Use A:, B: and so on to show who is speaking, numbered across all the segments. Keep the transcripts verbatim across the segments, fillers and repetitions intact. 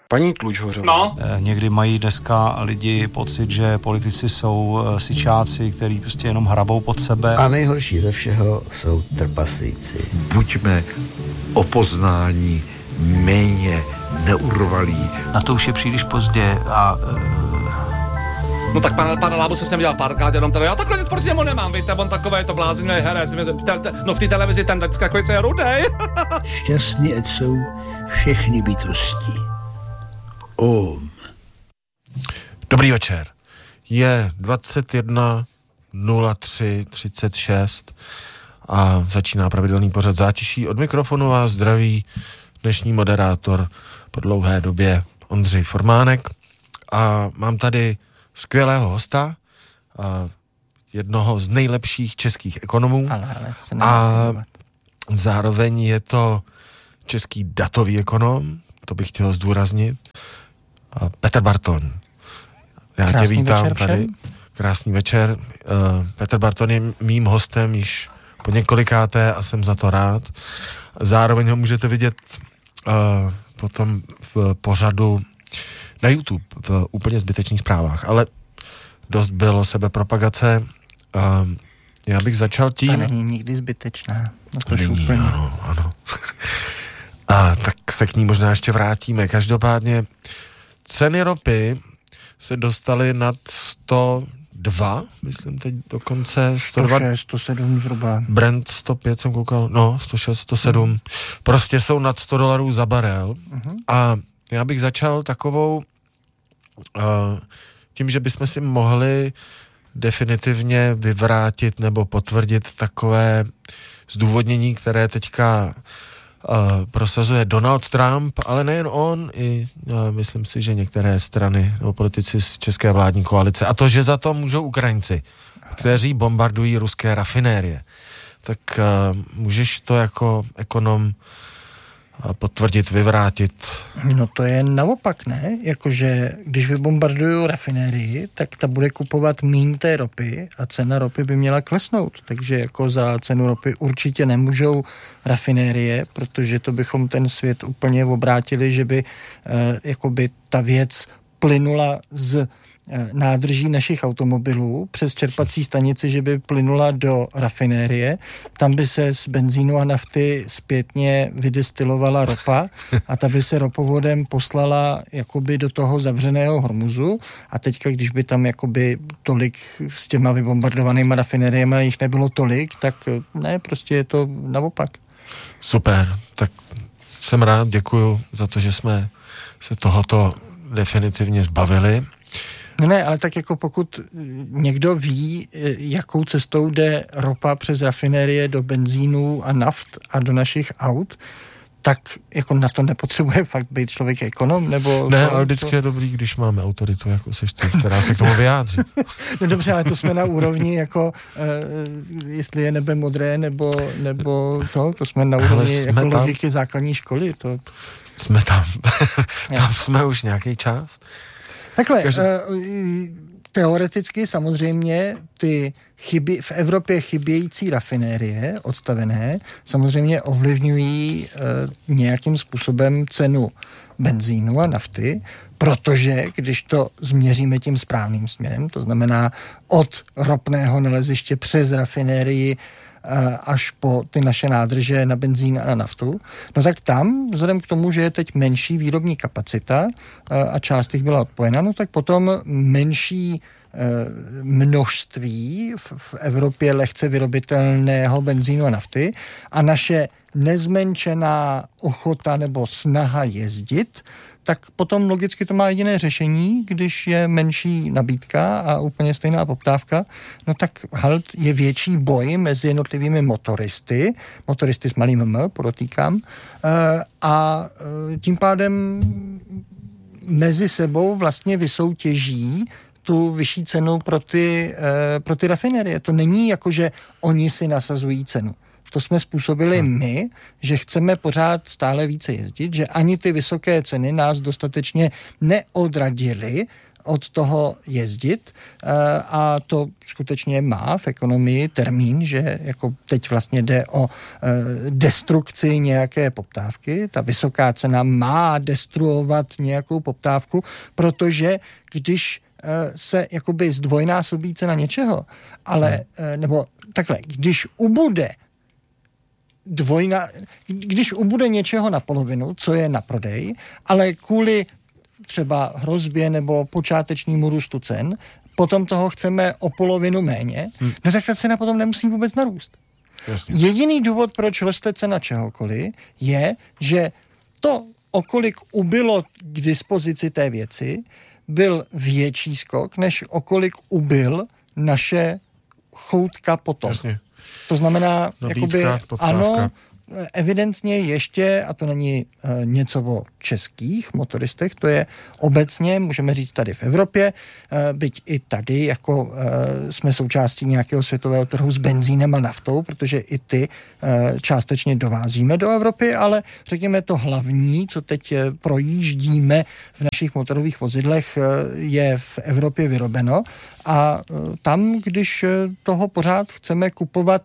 A: Paní Tlučhořová.
B: No.
C: Někdy mají dneska lidi pocit, že politici jsou sičáci, kteří prostě jenom hrabou pod sebe.
D: A nejhorší ze všeho jsou trpaslíci.
E: Buďme o poznání méně neurvalí.
C: Na to už je příliš pozdě a...
B: No tak pan, pan Lábo se s ním dělal párkrát, jenom teda, já takhle nic proti němu nemám, víte, on takové to blázinné herec, no v té televizi ten vždycky jako je rudej.
F: Šťastný ať jsou všechny bytosti. Om.
G: Dobrý večer. Je dvacet jedna nula tři třicet šest a začíná pravidelný pořad Zátiší. Od mikrofonu vás zdraví dnešní moderátor po dlouhé době Ondřej Formánek a mám tady skvělého hosta, jednoho z nejlepších českých ekonomů
H: ale, ale
G: a zároveň je to český datový ekonom, to bych chtěl zdůraznit, Petr Bartoň. Já
H: Krásný
G: tě vítám
H: večer
G: tady.
H: Všem.
G: Krásný večer. Petr Bartoň je mým hostem již po několikáté a jsem za to rád. Zároveň ho můžete vidět potom v pořadu na YouTube v úplně zbytečných zprávách, ale dost bylo sebepropagace. Um, já bych začal tím...
H: Ta není nikdy zbytečná.
G: No není, úplně. ano, ano. A tak se k ní možná ještě vrátíme. Každopádně ceny ropy se dostaly nad sto dva, myslím teď dokonce.
H: sto šest, sto sedm zhruba.
G: Brent sto pět jsem koukal, no sto šest, sto sedm. Mm. Prostě jsou nad sto dolarů za barel. Mm-hmm. A já bych začal takovou uh, tím, že bychom si mohli definitivně vyvrátit nebo potvrdit takové zdůvodnění, které teďka uh, prosazuje Donald Trump, ale nejen on, i uh, myslím si, že některé strany nebo politici z české vládní koalice. A to, že za to můžou Ukrajinci, kteří bombardují ruské rafinérie. Tak uh, můžeš to jako ekonom potvrdit, vyvrátit?
H: No to je naopak, ne? Jakože když vybombardují rafinérii, tak ta bude kupovat míň té ropy a cena ropy by měla klesnout. Takže jako za cenu ropy určitě nemůžou rafinérie, protože to bychom ten svět úplně obrátili, že by eh, jakoby ta věc plynula z nádrží našich automobilů přes čerpací stanici, že by plynula do rafinérie, tam by se z benzínu a nafty zpětně vydestilovala ropa a ta by se ropovodem poslala jakoby do toho zavřeného Hormuzu a teďka, když by tam jakoby tolik s těma vybombardovanýma rafinériemi jich nebylo tolik, tak ne, prostě je to naopak.
G: Super, tak jsem rád, děkuju za to, že jsme se tohoto definitivně zbavili.
H: Ne, ale tak jako pokud někdo ví, jakou cestou jde ropa přes rafinérie do benzínu a naft a do našich aut, tak jako na to nepotřebuje fakt být člověk ekonom, nebo...
G: Ne,
H: to,
G: ale vždycky to... je dobrý, když máme autoritu, jako seš ty, která se k tomu vyjádří.
H: No dobře, ale to jsme na úrovni, jako uh, jestli je nebe modré, nebo, nebo to, to jsme na úrovni jsme jako tam... logiky základní školy. To...
G: Jsme tam. Tam jsme už nějaký čas.
H: Takhle, Každý... teoreticky samozřejmě ty chyby, v Evropě chybějící rafinérie odstavené samozřejmě ovlivňují e, nějakým způsobem cenu benzínu a nafty, protože když to změříme tím správným směrem, to znamená od ropného naleziště přes rafinérii až po ty naše nádrže na benzín a na naftu, no tak tam, vzhledem k tomu, že je teď menší výrobní kapacita a část jich byla odpojena, no tak potom menší množství v Evropě lehce vyrobitelného benzínu a nafty a naše nezmenšená ochota nebo snaha jezdit, tak potom logicky to má jediné řešení, když je menší nabídka a úplně stejná poptávka, no tak halt je větší boj mezi jednotlivými motoristy, motoristy s malým M, podotýkám, a tím pádem mezi sebou vlastně vysoutěží tu vyšší cenu pro ty, pro ty rafinérie. To není jako, že oni si nasazují cenu. To jsme způsobili my, že chceme pořád stále více jezdit, že ani ty vysoké ceny nás dostatečně neodradily od toho jezdit a to skutečně má v ekonomii termín, že jako teď vlastně jde o destrukci nějaké poptávky. Ta vysoká cena má destruovat nějakou poptávku, protože když se jakoby zdvojnásobí cena něčeho, ale, nebo takhle, když ubude dvojna, když ubude něčeho na polovinu, co je na prodej, ale kvůli třeba hrozbě nebo počátečnímu růstu cen, potom toho chceme o polovinu méně, hmm. no tak ta cena potom nemusí vůbec narůst. Jasně. Jediný důvod, proč roste cena čehokoliv, je, že to, o kolik ubylo k dispozici té věci, byl větší skok, než o kolik ubyl naše choutka potom. Jasně. To znamená, jakoby, ano, evidentně ještě, a to není e, něco o českých motoristech, to je obecně, můžeme říct tady v Evropě, e, byť i tady, jako e, jsme součástí nějakého světového trhu s benzínem a naftou, protože i ty e, částečně dovázíme do Evropy, ale řekněme to hlavní, co teď e, projíždíme v našich motorových vozidlech, e, je v Evropě vyrobeno a e, tam, když e, toho pořád chceme kupovat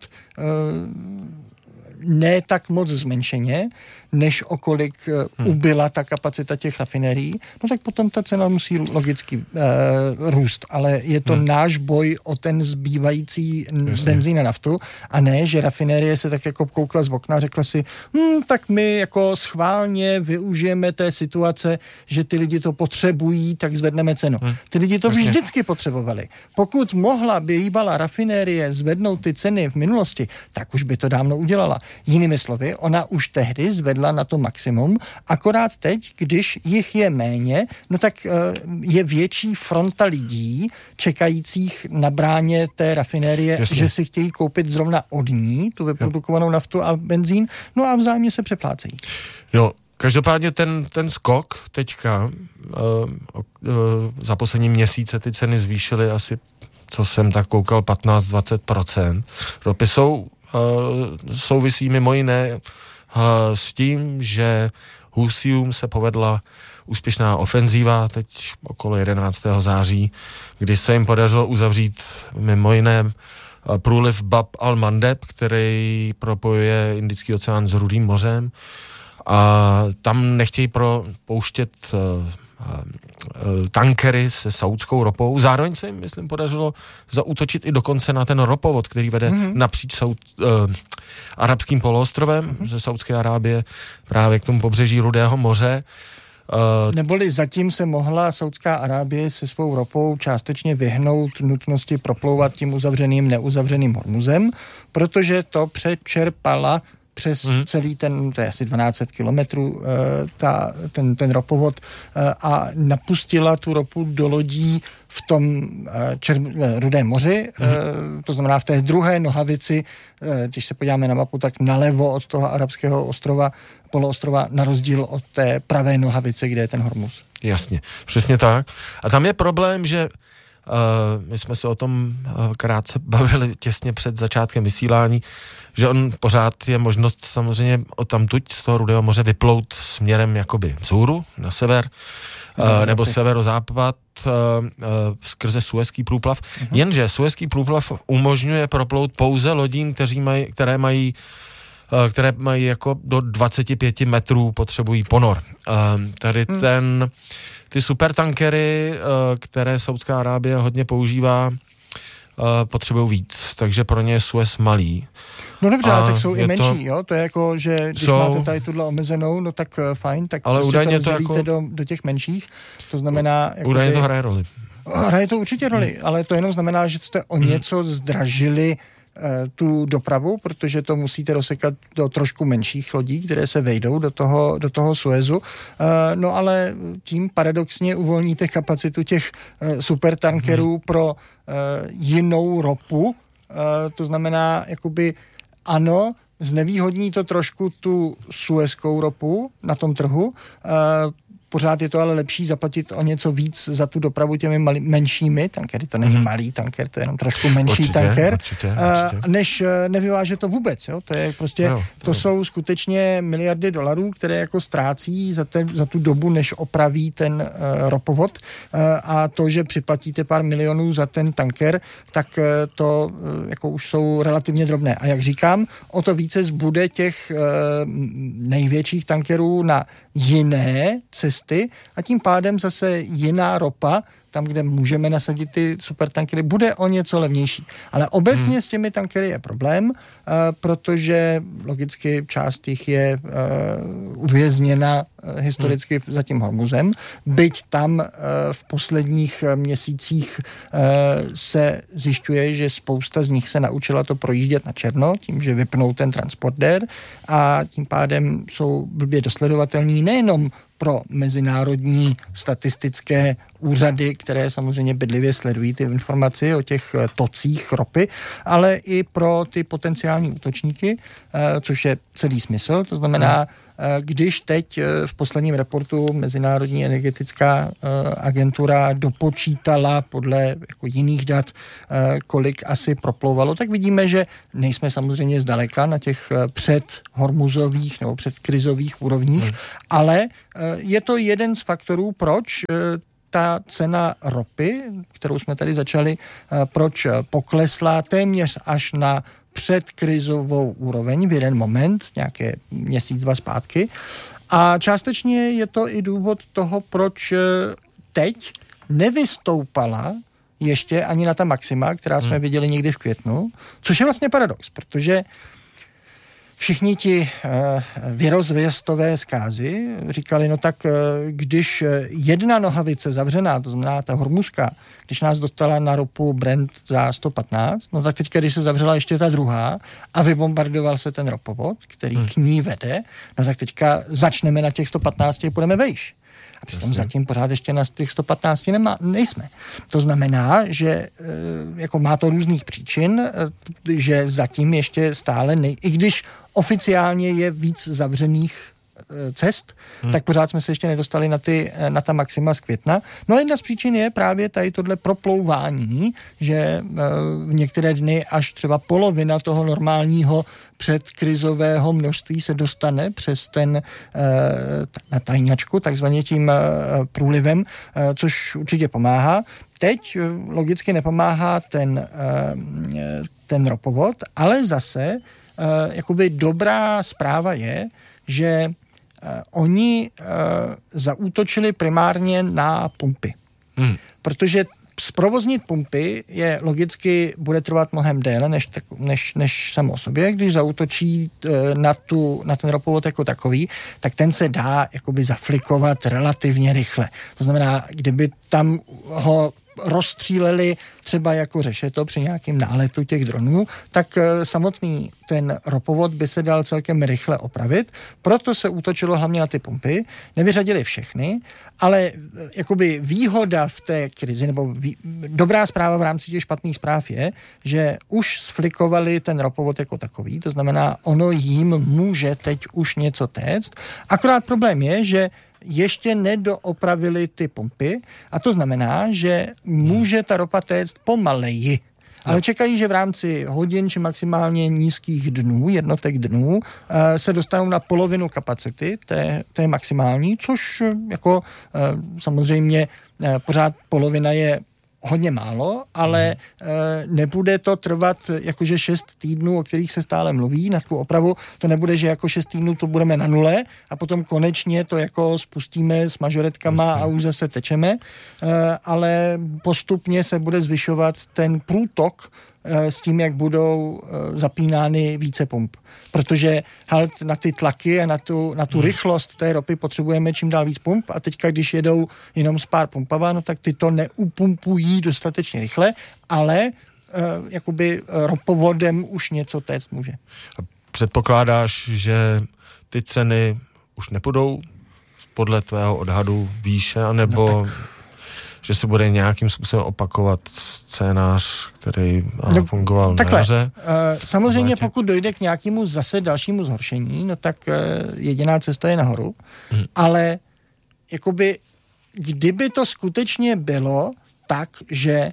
H: e, ne tak moc zmenšeně, než okolik hmm. ubyla ta kapacita těch rafinérií, no tak potom ta cena musí logicky e, růst, ale je to hmm. náš boj o ten zbývající benzín a naftu a ne, že rafinérie se tak jako koukla z okna a řekla si, hm, tak my jako schválně využijeme té situace, že ty lidi to potřebují, tak zvedneme cenu. Hmm. Ty lidi to Jasně. vždycky potřebovali. Pokud mohla by bývalá rafinérie zvednout ty ceny v minulosti, tak už by to dávno udělala. Jinými slovy, ona už tehdy zvedla na to maximum, akorát teď, když jich je méně, no tak uh, je větší fronta lidí čekajících na bráně té rafinérie, Jasně. že si chtějí koupit zrovna od ní tu vyprodukovanou naftu a benzín, no a vzájemně se přeplácejí.
G: No, každopádně ten, ten skok teďka uh, uh, za poslední měsíce ty ceny zvýšily asi, co jsem tak koukal, patnáct až dvacet procent. Ropy jsou uh, souvisí mimo jiné s tím, že Houthijům se povedla úspěšná ofenzíva teď okolo jedenáctého září, kdy se jim podařilo uzavřít mimo jiné průliv Bab al-Mandeb, který propojuje Indický oceán s Rudým mořem a tam nechtějí propouštět tankery se saudskou ropou. Zároveň se jim, myslím, podařilo zaútočit i dokonce na ten ropovod, který vede mm-hmm. napříč Saud, uh, arabským poloostrovem mm-hmm. ze Saudské Arábie právě k tomu pobřeží Rudého moře. Uh,
H: Neboli zatím se mohla Saudská Arábie se svou ropou částečně vyhnout nutnosti proplouvat tím uzavřeným, neuzavřeným Hormuzem, protože to přečerpala přes mm. celý ten, to je asi dvanáct set kilometrů, ta, ten, ten ropovod a napustila tu ropu do lodí v tom čer, Rudém moři, mm. to znamená v té druhé nohavici, když se podíváme na mapu, tak nalevo od toho arabského ostrova, poloostrova, na rozdíl od té pravé nohavice, kde je ten Hormuz.
G: Jasně, přesně tak. A tam je problém, že Uh, my jsme se o tom uh, krátce bavili těsně před začátkem vysílání, že on pořád je možnost samozřejmě odtamtud z toho Rudého moře vyplout směrem jakoby vzhůru na sever, uh, no, nebo severozápad uh, uh, skrze Suezský průplav. Uh-huh. Jenže Suezský průplav umožňuje proplout pouze lodím, kteří mají, které mají uh, které mají jako do dvacet pět metrů potřebují ponor. Uh, tady hmm. ten Ty supertankery, které Saudská Arábie hodně používá, potřebují víc, takže pro ně je Suez malý.
H: No dobře, ale tak jsou i menší, to, jo? To je jako, že když jsou, máte tady tuhle omezenou, no tak uh, fajn, tak ale prostě to rozdělíte to jako, do, do těch menších, to znamená...
G: Údajně to hraje roli.
H: Hraje to určitě roli, hmm. ale to jenom znamená, že jste o něco zdražili tu dopravu, protože to musíte rozsekat do trošku menších lodí, které se vejdou do toho, do toho Suezu. No ale tím paradoxně uvolníte kapacitu těch supertankerů hmm. pro jinou ropu. To znamená, jakoby ano, znevýhodní to trošku tu suezkou ropu na tom trhu, pořád je to ale lepší zaplatit o něco víc za tu dopravu těmi mali, menšími tankery, to není mm-hmm. malý tanker, to je jenom trošku menší
G: určitě,
H: tanker,
G: určitě,
H: určitě. než nevyvážet to vůbec, jo? To je prostě, jo, to, to jsou skutečně miliardy dolarů, které jako ztrácí za, ten, za tu dobu, než opraví ten uh, ropovod uh, a to, že připlatíte pár milionů za ten tanker, tak uh, to uh, jako už jsou relativně drobné. A jak říkám, o to více zbude těch uh, největších tankerů na jiné cesty a tím pádem zase jiná ropa, tam, kde můžeme nasadit ty supertankery, bude o něco levnější. Ale obecně hmm. s těmi tankery je problém, uh, protože logicky část jich je uh, uvězněna uh, historicky hmm. za tím Hormuzem. Byť tam uh, v posledních měsících uh, se zjišťuje, že spousta z nich se naučila to projíždět na černo, tím, že vypnou ten transportér a tím pádem jsou blbě dosledovatelní nejenom pro mezinárodní statistické úřady, které samozřejmě bedlivě sledují ty informace o těch tocích ropy, ale i pro ty potenciální útočníky, což je celý smysl. To znamená, když teď v posledním reportu Mezinárodní energetická agentura dopočítala podle jako jiných dat, kolik asi proplouvalo, tak vidíme, že nejsme samozřejmě zdaleka na těch předhormuzových nebo předkrizových úrovních, hmm. ale je to jeden z faktorů, proč ta cena ropy, kterou jsme tady začali, proč poklesla téměř až na předkrizovou úroveň v jeden moment, nějaké měsíc, dva zpátky. A částečně je to i důvod toho, proč teď nevystoupala ještě ani na ta maxima, která jsme hmm. viděli někdy v květnu, což je vlastně paradox, protože všichni ti uh, věrozvěstové zkázy říkali, no tak uh, když jedna nohavice zavřená, to znamená ta hormuzská, když nás dostala na ropu Brent za sto patnáct, no tak teďka, když se zavřela ještě ta druhá a vybombardoval se ten ropovod, který hmm. k ní vede, no tak teďka začneme na těch sto patnáct a půjdeme vejš. A přitom Jasně. zatím pořád ještě na těch sto patnáct nemá, nejsme. To znamená, že jako má to různých příčin, že zatím ještě stále, nej, i když oficiálně je víc zavřených cest, hmm. tak pořád jsme se ještě nedostali na, ty, na ta maxima z května. No a jedna z příčin je právě tady tohle proplouvání, že v některé dny až třeba polovina toho normálního předkrizového množství se dostane přes ten na tajňačku, takzvaně tím průlivem, což určitě pomáhá. Teď logicky nepomáhá ten, ten ropovod, ale zase jakoby dobrá zpráva je, že uh, oni uh, zaútočili primárně na pumpy. Hmm. Protože zprovoznit pumpy je logicky, bude trvat mnohem déle než, než, než samo o sobě. Když zaútočí uh, na, tu, na ten ropovod jako takový, tak ten se dá jakoby zaflikovat relativně rychle. To znamená, kdyby tam ho rozstříleli třeba jako řešeto při nějakém náletu těch dronů, tak samotný ten ropovod by se dal celkem rychle opravit. Proto se útočilo hlavně na ty pumpy. Nevyřadili všechny, ale jakoby výhoda v té krizi, nebo vý, dobrá zpráva v rámci těch špatných zpráv je, že už sflikovali ten ropovod jako takový, to znamená, ono jim může teď už něco téct. Akorát problém je, že ještě nedoopravili ty pumpy a to znamená, že může ta ropa téct pomaleji. Ale čekají, že v rámci hodin či maximálně nízkých dnů, jednotek dnů, se dostanou na polovinu kapacity, té, té maximální, což jako samozřejmě pořád polovina je hodně málo, ale hmm. e, nebude to trvat jakože šest týdnů, o kterých se stále mluví na tu opravu. To nebude, že jako šest týdnů to budeme na nule a potom konečně to jako spustíme s mažoretkama Jasně. a už zase tečeme, e, ale postupně se bude zvyšovat ten průtok e, s tím, jak budou e, zapínány více pump. Protože halt na ty tlaky a na tu, na tu hmm. rychlost té ropy potřebujeme čím dál víc pump a teďka, když jedou jenom s pár pumpama, no tak ty to neupumpují dostatečně rychle, ale e, jakoby ropovodem už něco téct může.
G: A předpokládáš, že ty ceny už nepůjdou podle tvého odhadu výše, anebo no tak... že se bude nějakým způsobem opakovat scénář, který no, fungoval na jaře?
H: Uh, samozřejmě pokud dojde k nějakému zase dalšímu zhoršení, no tak uh, jediná cesta je nahoru, hmm. ale jakoby, kdyby to skutečně bylo tak, že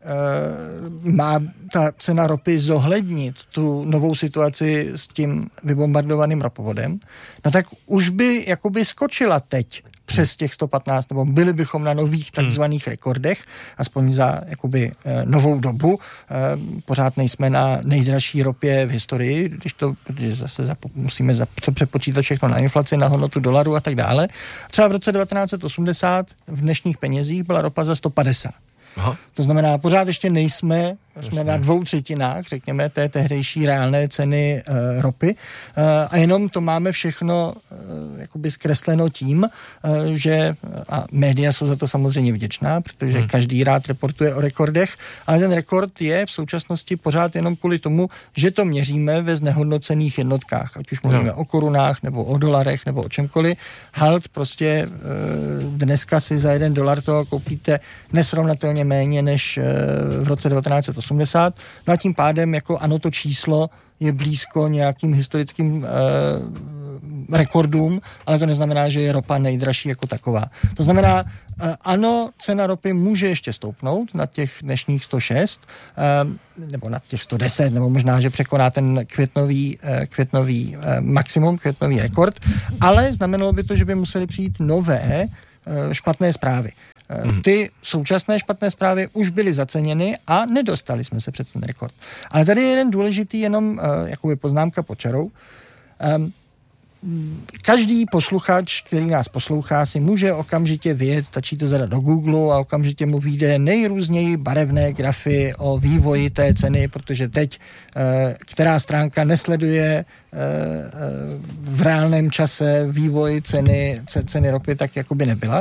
H: má ta cena ropy zohlednit tu novou situaci s tím vybombardovaným ropovodem, no tak už by jakoby skočila teď přes těch sto patnáct, nebo byli bychom na nových takzvaných rekordech, aspoň za jakoby novou dobu. Pořád nejsme na nejdražší ropě v historii, když to, protože zase zapo- musíme zap- to přepočítat všechno na inflaci, na hodnotu dolaru a tak dále. Třeba v roce devatenáct set osmdesát v dnešních penězích byla ropa za sto padesát. Aha. To znamená, pořád ještě nejsme, jsme na dvou třetinách, řekněme, té tehdejší reálné ceny e, ropy e, a jenom to máme všechno e, jakoby zkresleno tím, e, že a média jsou za to samozřejmě vděčná, protože hmm. každý rád reportuje o rekordech, ale ten rekord je v současnosti pořád jenom kvůli tomu, že to měříme ve znehodnocených jednotkách, ať už mluvíme no. o korunách, nebo o dolarech, nebo o čemkoliv. Halt prostě e, dneska si za jeden dolar toho koupíte nesrovnatelně méně než e, v roce devatenáct set osmdesát. No a tím pádem jako ano, to číslo je blízko nějakým historickým e, rekordům, ale to neznamená, že je ropa nejdražší jako taková. To znamená, e, ano, cena ropy může ještě stoupnout na těch dnešních sto šest, e, nebo na těch sto deset, nebo možná, že překoná ten květnový, e, květnový e, maximum, květnový rekord, ale znamenalo by to, že by museli přijít nové e, špatné zprávy. Ty současné špatné zprávy už byly zaceněny a nedostali jsme se před ten rekord. Ale tady je jeden důležitý jenom uh, jakoby poznámka pod čarou. Um, každý posluchač, který nás poslouchá, si může okamžitě vyjet, stačí to zadat do Google a okamžitě mu vyjde nejrůzněji barevné grafy o vývoji té ceny, protože teď uh, která stránka nesleduje uh, uh, v reálném čase vývoj ceny, ceny ropy, tak jako by nebyla.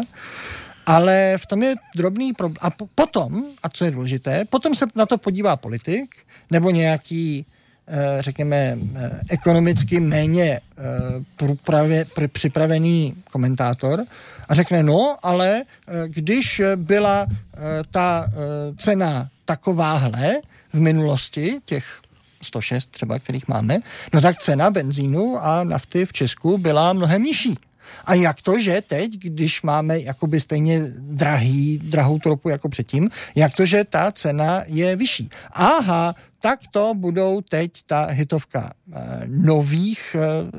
H: Ale v tom je drobný problém. A po- potom, a co je důležité, potom se na to podívá politik nebo nějaký, eh, řekněme, eh, ekonomicky méně eh, průpravě, pr- připravený komentátor a řekne, no, ale eh, když byla eh, ta eh, cena takováhle v minulosti, těch sto šest třeba, kterých máme, no tak cena benzínu a nafty v Česku byla mnohem nižší. A jak to, že teď, když máme jakoby stejně drahý, drahou ropu jako předtím, jak to, že ta cena je vyšší? Aha, tak to budou teď ta hitovka eh, nových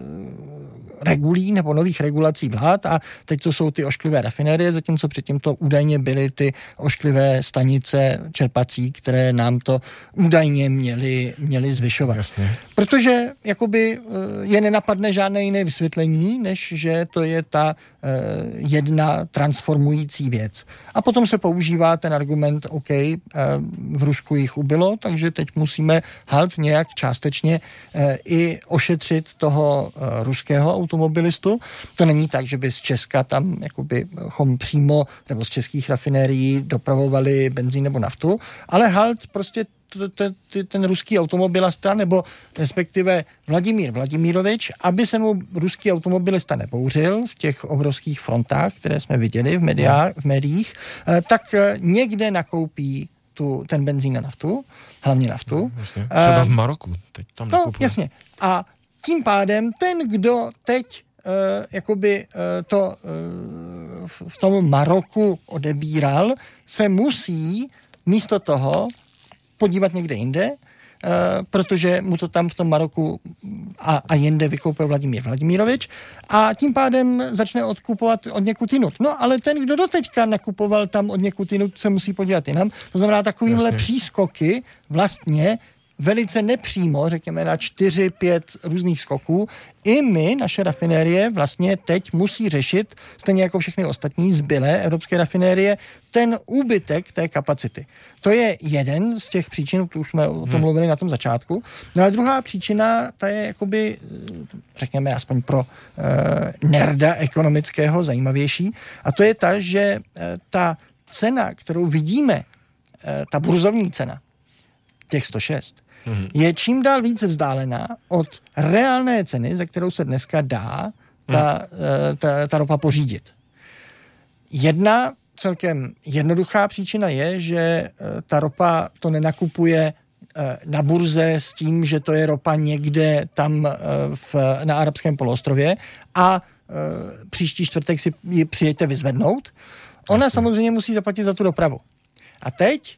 H: eh, regulí nebo nových regulací vlád a teď to jsou ty ošklivé rafinérie, zatímco předtím to údajně byly ty ošklivé stanice čerpací, které nám to údajně měly, měly zvyšovat. Jasně. Protože jakoby je nenapadne žádné jiné vysvětlení, než že to je ta jedna transformující věc. A potom se používá ten argument, OK, v Rusku jich ubylo, takže teď musíme halt nějak částečně i ošetřit toho ruského automobilistu. To není tak, že by z Česka tam jakoby chom přímo nebo z českých rafinérií dopravovali benzín nebo naftu, ale halt prostě ten ruský automobilista nebo respektive Vladimír Vladimírovič, aby se mu ruský automobilista nebouřil v těch obrovských frontách, které jsme viděli v, médiách, v médiích, tak někde nakoupí tu, ten benzín na naftu, hlavně naftu.
G: No, jasně. Třeba v Maroku. Teď tam
H: no, jasně. A tím pádem ten, kdo teď uh, jakoby uh, to uh, v tom Maroku odebíral, se musí místo toho podívat někde jinde, uh, protože mu to tam v tom Maroku a, a jinde vykoupil Vladimír Vladimírovič a tím pádem začne odkupovat od někud jinut. No ale ten, kdo doteďka nakupoval tam od někud jinut, se musí podívat jinam. To znamená takovýmhle Jasně. přískoky vlastně velice nepřímo, řekněme na čtyři, pět různých skoků, i my, naše rafinérie, vlastně teď musí řešit, stejně jako všechny ostatní zbylé evropské rafinérie, ten úbytek té kapacity. To je jeden z těch příčin, tu už jsme o tom mluvili na tom začátku. No a druhá příčina, ta je jakoby, řekněme aspoň pro uh, nerda ekonomického zajímavější, a to je ta, že uh, ta cena, kterou vidíme, uh, ta burzovní cena, těch sto šest, mm-hmm. je čím dál víc vzdálená od reálné ceny, za kterou se dneska dá ta, mm. ta, ta ropa pořídit. Jedna celkem jednoduchá příčina je, že ta ropa to nenakupuje na burze s tím, že to je ropa někde tam v, na arabském poloostrově a příští čtvrtek si ji přijďte vyzvednout. Ona samozřejmě musí zaplatit za tu dopravu. A teď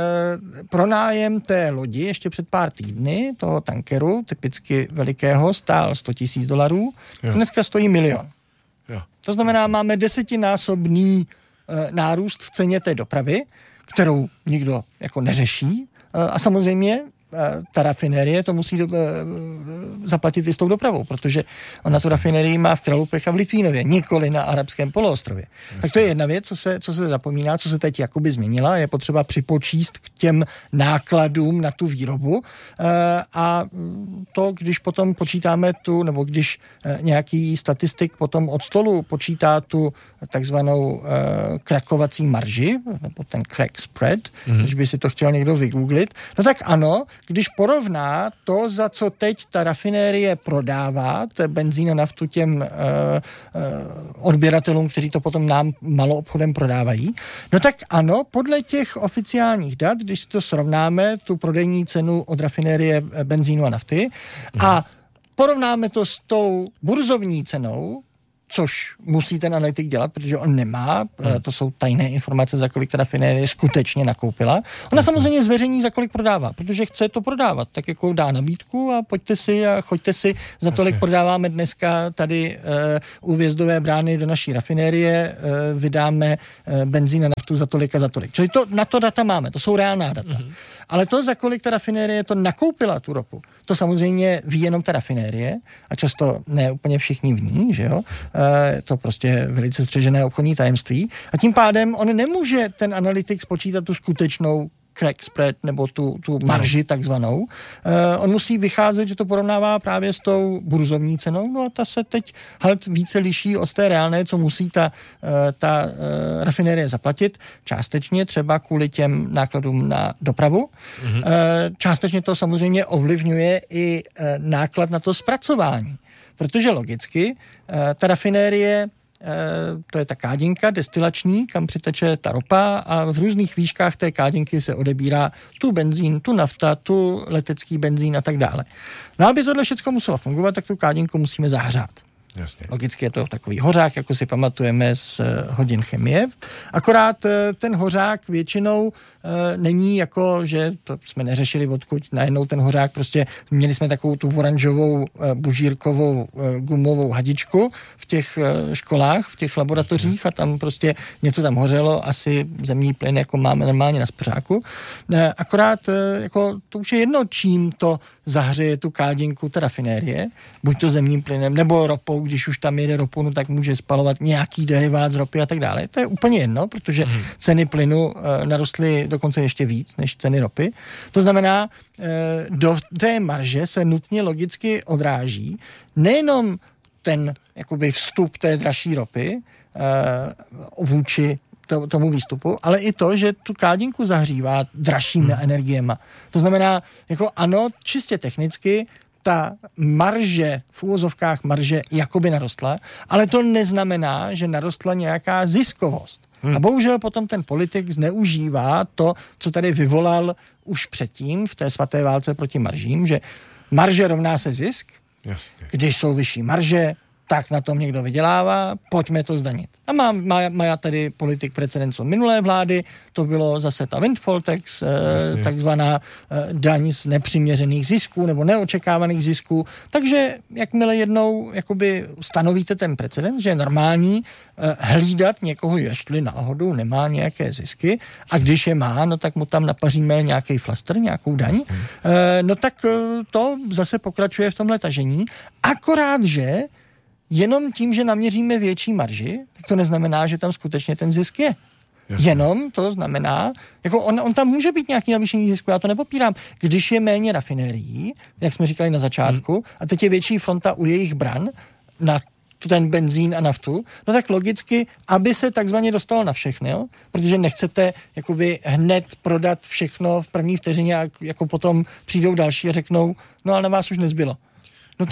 H: pronájem té lodi ještě před pár týdny, toho tankeru, typicky velikého, stál sto tisíc dolarů, jo. Dneska stojí milion. Jo. To znamená, máme desetinásobný e, nárůst v ceně té dopravy, kterou nikdo jako neřeší. E, a samozřejmě e, ta rafinérie to musí do, e, zaplatit i s tou dopravou, protože ona tu rafinérii má v Kralupech a v Litvínově, nikoli na arabském poloostrově. Jasně. Tak to je jedna věc, co se, co se zapomíná, co se teď jakoby změnila, je potřeba připočíst k těm nákladům na tu výrobu e, a to, když potom počítáme tu, nebo když e, nějaký statistik potom od stolu počítá tu takzvanou e, krakovací marži, nebo ten crack spread, mm-hmm. když by si to chtěl někdo vygooglit, no tak ano, když porovná to, za co teď ta rafinérie prodává, to je benzín a naftu těm uh, uh, odběratelům, kteří to potom nám maloobchodem prodávají, no tak ano, podle těch oficiálních dat, když to srovnáme, tu prodejní cenu od rafinérie benzínu a nafty mm. a porovnáme to s tou burzovní cenou, což musí ten analytik dělat, protože on nemá, hmm. to jsou tajné informace, za kolik ta rafinérie skutečně nakoupila. Ona samozřejmě zveřejní, za kolik prodává, protože chce to prodávat, tak jako dá nabídku a pojďte si a choďte si, za tolik Jasně. prodáváme dneska tady uh, u Vjezdové brány do naší rafinérie, uh, vydáme uh, benzín a naftu za tolik a za tolik. Čili to, na to data máme, to jsou reálná data. Hmm. Ale to, za kolik ta rafinérie to nakoupila tu ropu, to samozřejmě ví jenom ta rafinérie a často ne úplně všichni v ní, že jo? E, to prostě velice střežené obchodní tajemství. A tím pádem on nemůže ten analytik spočítat tu skutečnou crack spread nebo tu, tu marži takzvanou. Uh, on musí vycházet, že to porovnává právě s tou burzovní cenou, no a ta se teď halt více liší od té reálné, co musí ta, uh, ta uh, rafinérie zaplatit. Částečně třeba kvůli těm nákladům na dopravu. Mm-hmm. Uh, částečně to samozřejmě ovlivňuje i uh, náklad na to zpracování. Protože logicky uh, ta rafinérie to je ta kádinka destilační, kam přiteče ta ropa a v různých výškách té kádinky se odebírá tu benzín, tu nafta, tu letecký benzín a tak dále. No aby tohle všechno muselo fungovat, tak tu kádinku musíme zahřát. Jasně. Logicky je to takový hořák, jako si pamatujeme z hodin chemie. Akorát ten hořák většinou e, není jako, že to jsme neřešili, odkud najednou ten hořák, prostě měli jsme takovou tu oranžovou e, bužírkovou e, gumovou hadičku v těch e, školách, v těch laboratořích a tam prostě něco tam hořelo, asi zemní plyn, jako máme normálně na spořáku. E, akorát e, jako to už je jedno, čím to zahřeje tu kádinku, ta rafinérie, buď to zemním plynem, nebo ropou, když už tam jede ropu, no tak může spalovat nějaký derivát z ropy a tak dále. To je úplně jedno, protože mm. ceny plynu e, narostly dokonce ještě víc než ceny ropy. To znamená, e, do té marže se nutně logicky odráží nejenom ten jakoby vstup té dražší ropy e, vůči to, tomu výstupu, ale i to, že tu kádinku zahřívá dražšími hmm. energiema. To znamená, jako ano, čistě technicky ta marže, v úvozovkách marže jakoby narostla, ale to neznamená, že narostla nějaká ziskovost. Hmm. A bohužel potom ten politik zneužívá to, co tady vyvolal už předtím v té svaté válce proti maržím, že marže rovná se zisk, Jasně. když jsou vyšší marže, tak na tom někdo vydělává, pojďme to zdanit. A má, má, má tady politik precedens od minulé vlády, to bylo zase ta windfall tax, eh, takzvaná eh, daň z nepřiměřených zisků nebo neočekávaných zisků. Takže jakmile jednou jakoby stanovíte ten precedens, že je normální eh, hlídat někoho, jestli náhodou nemá nějaké zisky a když je má, no tak mu tam napaříme nějaký flastr, nějakou daň, eh, no tak eh, to zase pokračuje v tomhle tažení. Akorát, že jenom tím, že naměříme větší marži, tak to neznamená, že tam skutečně ten zisk je. Jasně. Jenom to znamená, jako on, on tam může být nějaký navýšení zisku, já to nepopírám. Když je méně rafinérií, jak jsme říkali na začátku, hmm. a teď je větší fronta u jejich bran na ten benzín a naftu, no tak logicky, aby se takzvaně dostalo na všechny, jo? Protože nechcete jakoby hned prodat všechno v první vteřině a jako potom přijdou další a řeknou, no ale na vás už nezbylo. No tak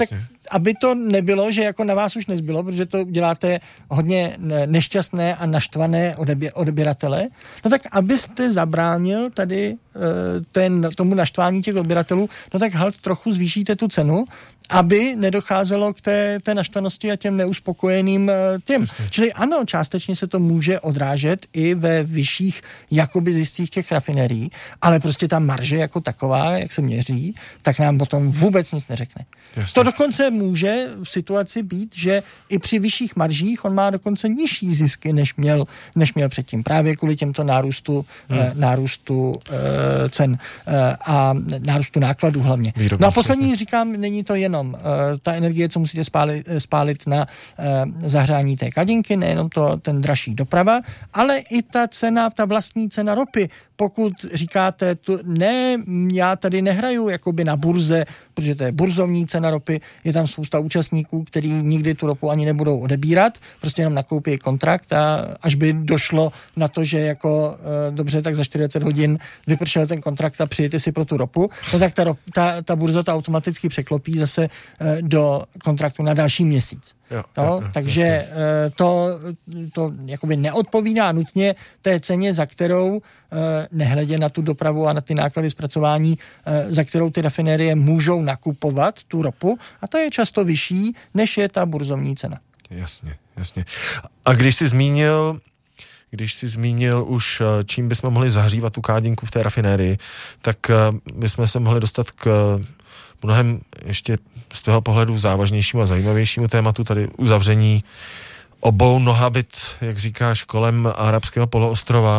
H: aby to nebylo, že jako na vás už nezbylo, protože to děláte hodně nešťastné a naštvané odebě, odběratele, no tak abyste zabránil tady ten, tomu naštvání těch odběratelů, no tak halt trochu zvýšíte tu cenu, aby nedocházelo k té, té naštvanosti a těm neuspokojeným těm. Jasně. Čili ano, částečně se to může odrážet i ve vyšších jakoby ziscích těch rafinerií, ale prostě ta marže jako taková, jak se měří, tak nám potom vůbec nic neřekne. Jasně. To dokonce může v situaci být, že i při vyšších maržích on má dokonce nižší zisky, než měl, než měl předtím. Právě kvůli těmto nárůstu, hmm. eh, nárůstu eh, cen eh, a nárůstu nákladů hlavně. Výrobný, no a poslední jasně. říkám, není to jenom eh, ta energie, co musíte spálit, spálit na eh, zahřání té kadinky, nejenom to, ten dražší doprava, ale i ta cena, ta vlastní cena ropy. Pokud říkáte, tu, ne, já tady nehraju jakoby na burze, protože to je burzovní cena ropy, je tam spousta účastníků, který nikdy tu ropu ani nebudou odebírat, prostě jenom nakoupí kontrakt a až by došlo na to, že jako e, dobře, tak za čtyřicet hodin vypršel ten kontrakt a přijete si pro tu ropu, no tak ta, ta, ta burza to automaticky překlopí zase e, do kontraktu na další měsíc. Jo, no, jo, jo, takže e, to, to jakoby neodpovídá nutně té ceně, za kterou e, nehledě na tu dopravu a na ty náklady zpracování, e, za kterou ty rafinérie můžou nakupovat tu ropu a ta je často vyšší, než je ta burzovní cena.
G: Jasně, jasně. A když jsi zmínil, když jsi zmínil už, čím bychom mohli zahřívat tu kádinku v té rafinérii, tak bychom se mohli dostat k mnohem ještě z toho pohledu závažnějšímu a zajímavějšímu tématu, tady uzavření obou nohabit, jak říkáš, kolem arabského poloostrova.